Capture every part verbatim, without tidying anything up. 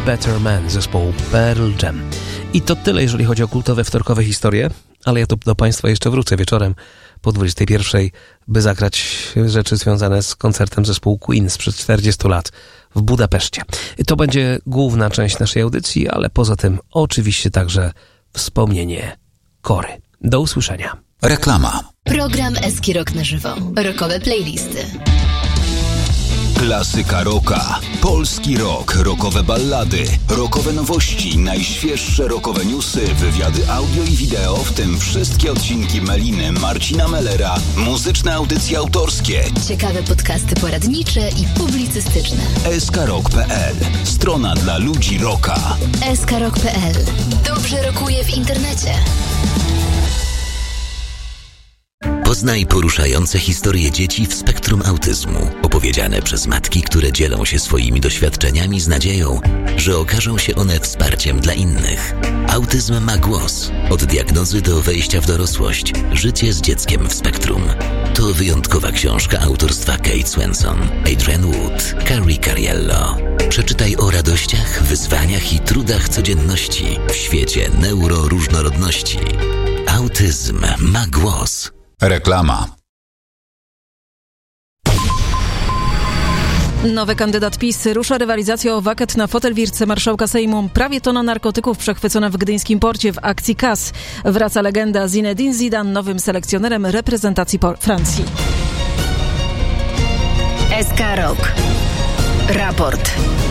Better Man zespołu Pearl Jam. I to tyle, jeżeli chodzi o kultowe wtorkowe historie, ale ja tu do Państwa jeszcze wrócę wieczorem po dwudziestej pierwszej, by zagrać rzeczy związane z koncertem zespołu Queen sprzed czterdziestu lat w Budapeszcie. To będzie główna część naszej audycji, ale poza tym oczywiście także wspomnienie Kory. Do usłyszenia. Reklama. Program Eski Rock na żywo. Rockowe playlisty. Klasyka rocka, polski rock, rockowe ballady, rockowe nowości, najświeższe rockowe newsy, wywiady audio i wideo, w tym wszystkie odcinki Meliny, Marcina Mellera, muzyczne audycje autorskie, ciekawe podcasty poradnicze i publicystyczne. eskarok kropka pe el. Strona dla ludzi rocka. eskarok kropka pe el. Dobrze rokuje w internecie. Poznaj poruszające historie dzieci w spektrum autyzmu, opowiedziane przez matki, które dzielą się swoimi doświadczeniami z nadzieją, że okażą się one wsparciem dla innych. Autyzm ma głos. Od diagnozy do wejścia w dorosłość. Życie z dzieckiem w spektrum. To wyjątkowa książka autorstwa Kate Swenson, Adrienne Wood, Carrie Cariello. Przeczytaj o radościach, wyzwaniach i trudach codzienności w świecie neuroróżnorodności. Autyzm ma głos. Reklama. Nowy kandydat PiS rusza rywalizację o wakat na fotel wicemarszałka Sejmu. Prawie tona narkotyków przechwycona w gdyńskim porcie w akcji K A S. Wraca legenda Zinedine Zidane nowym selekcjonerem reprezentacji Francji. S K Rock. Raport.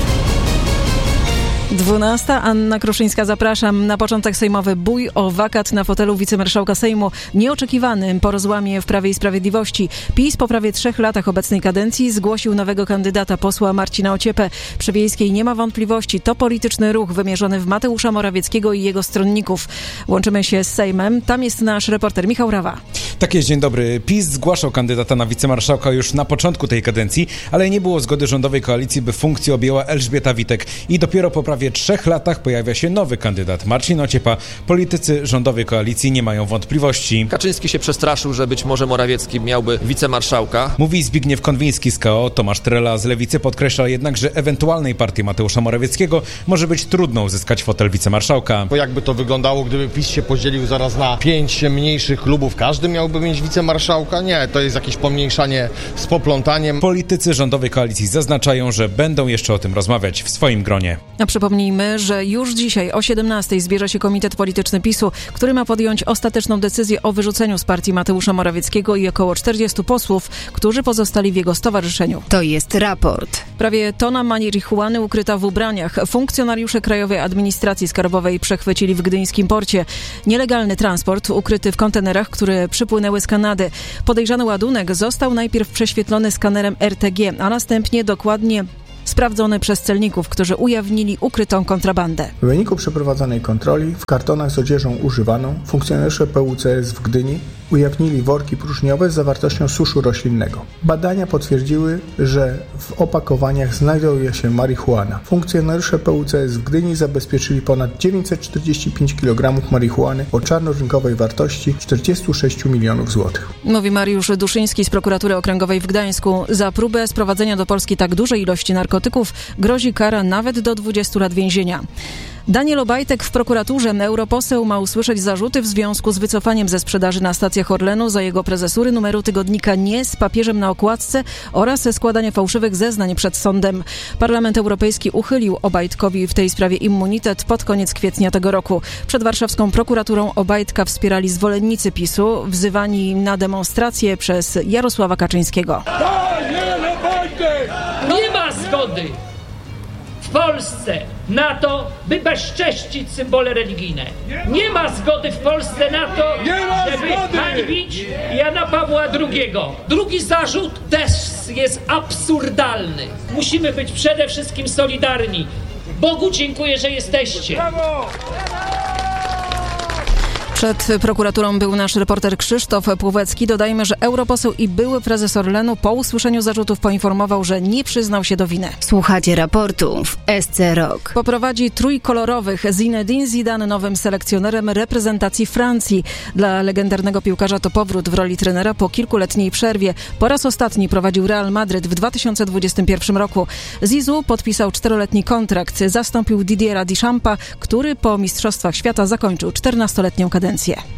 dwunasta. Anna Kruszyńska, zapraszam. Na początek sejmowy bój o wakat na fotelu wicemarszałka Sejmu. Nieoczekiwany po rozłamie w Prawie i Sprawiedliwości. PiS po prawie trzech latach obecnej kadencji zgłosił nowego kandydata, posła Marcina Ociepę. Przy Wiejskiej nie ma wątpliwości. To polityczny ruch wymierzony w Mateusza Morawieckiego i jego stronników. Łączymy się z Sejmem. Tam jest nasz reporter Michał Rawa. Tak jest, dzień dobry. PiS zgłaszał kandydata na wicemarszałka już na początku tej kadencji, ale nie było zgody rządowej koalicji, by funkcję objęła Elżbieta Witek. I dopiero po prawie trzech latach pojawia się nowy kandydat, Marcin Ociepa. Politycy rządowej koalicji nie mają wątpliwości. Kaczyński się przestraszył, że być może Morawiecki miałby wicemarszałka. Mówi Zbigniew Konwiński z K O. Tomasz Trela z Lewicy podkreśla jednak, że ewentualnej partii Mateusza Morawieckiego może być trudno uzyskać fotel wicemarszałka. Bo jakby to wyglądało, gdyby PiS się podzielił zaraz na pięć mniejszych klubów, każdy miałby mieć wicemarszałka? Nie, to jest jakieś pomniejszanie z poplątaniem. Politycy rządowej koalicji zaznaczają, że będą jeszcze o tym rozmawiać w swoim gronie. A przypomnijmy, że już dzisiaj o siedemnastej zbierze się Komitet Polityczny PiSu, który ma podjąć ostateczną decyzję o wyrzuceniu z partii Mateusza Morawieckiego i około czterdziestu posłów, którzy pozostali w jego stowarzyszeniu. To jest raport. Prawie tona marihuany ukryta w ubraniach. Funkcjonariusze Krajowej Administracji Skarbowej przechwycili w gdyńskim porcie nielegalny transport ukryty w kontenerach, które przypłynęły z Kanady. Podejrzany ładunek został najpierw prześwietlony skanerem R T G, a następnie dokładnie sprawdzony przez celników, którzy ujawnili ukrytą kontrabandę. W wyniku przeprowadzonej kontroli w kartonach z odzieżą używaną funkcjonariusze P U C S w Gdyni ujawnili worki próżniowe z zawartością suszu roślinnego. Badania potwierdziły, że w opakowaniach znajduje się marihuana. Funkcjonariusze P U C S w Gdyni zabezpieczyli ponad dziewięćset czterdzieści pięć kilogramów marihuany o czarnorynkowej wartości czterdzieści sześć milionów złotych. Mówi Mariusz Duszyński z Prokuratury Okręgowej w Gdańsku. Za próbę sprowadzenia do Polski tak dużej ilości narkotyków grozi kara nawet do dwudziestu lat więzienia. Daniel Obajtek w prokuraturze. Europoseł ma usłyszeć zarzuty w związku z wycofaniem ze sprzedaży na stacjach Orlenu za jego prezesury numeru tygodnika Nie z papieżem na okładce oraz składania fałszywych zeznań przed sądem. Parlament Europejski uchylił Obajtkowi w tej sprawie immunitet pod koniec kwietnia tego roku. Przed warszawską prokuraturą Obajtka wspierali zwolennicy PiSu, wzywani na demonstracje przez Jarosława Kaczyńskiego. Daniel Obajtek! Nie ma zgody w Polsce na to, by bezcześcić symbole religijne. Nie ma zgody w Polsce na to, żeby hańbić Jana Pawła drugiego. Drugi zarzut też jest absurdalny. Musimy być przede wszystkim solidarni. Bogu dziękuję, że jesteście. W Przed prokuraturą był nasz reporter Krzysztof Płowecki. Dodajmy, że europoseł i były prezes Orlenu po usłyszeniu zarzutów poinformował, że nie przyznał się do winy. Słuchacie raportu w S C Rock. Poprowadzi trójkolorowych. Zinedine Zidane nowym selekcjonerem reprezentacji Francji. Dla legendarnego piłkarza to powrót w roli trenera po kilkuletniej przerwie. Po raz ostatni prowadził Real Madryt w dwa tysiące dwudziestym pierwszym roku. Zizou podpisał czteroletni kontrakt. Zastąpił Didiera Deschampa, który po Mistrzostwach Świata zakończył czternastoletnią kadencję.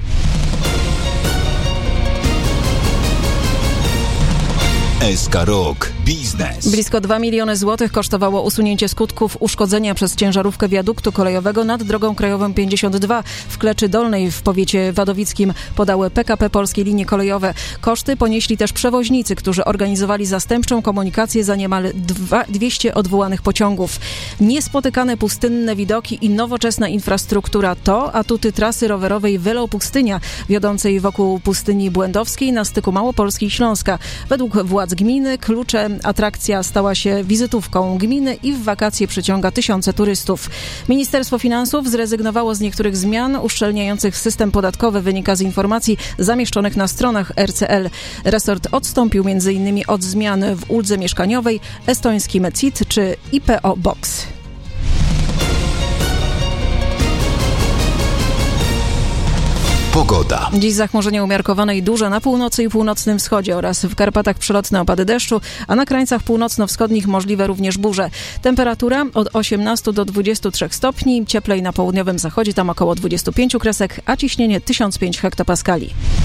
S K Rock Biznes. Blisko dwa miliony złotych kosztowało usunięcie skutków uszkodzenia przez ciężarówkę wiaduktu kolejowego nad drogą krajową pięćdziesiąt dwa w Kleczy Dolnej w powiecie wadowickim, podały P K P Polskie Linie Kolejowe. Koszty ponieśli też przewoźnicy, którzy organizowali zastępczą komunikację za niemal dwieście odwołanych pociągów. Niespotykane pustynne widoki i nowoczesna infrastruktura to atuty trasy rowerowej Velopustynia, wiodącej wokół pustyni błędowskiej na styku Małopolski i Śląska. Według władz gminy klucze atrakcja stała się wizytówką gminy i w wakacje przyciąga tysiące turystów. Ministerstwo Finansów zrezygnowało z niektórych zmian uszczelniających system podatkowy, wynika z informacji zamieszczonych na stronach R C L. Resort odstąpił między innymi od zmian w uldze mieszkaniowej, estońskim C I T czy I P O Box. Pogoda. Dziś zachmurzenie umiarkowane i duże na północy i północnym wschodzie oraz w Karpatach przelotne opady deszczu, a na krańcach północno-wschodnich możliwe również burze. Temperatura od osiemnastu do dwudziestu trzech stopni, cieplej na południowym zachodzie, tam około dwudziestu pięciu kresek, a ciśnienie tysiąc pięć hektopaskali.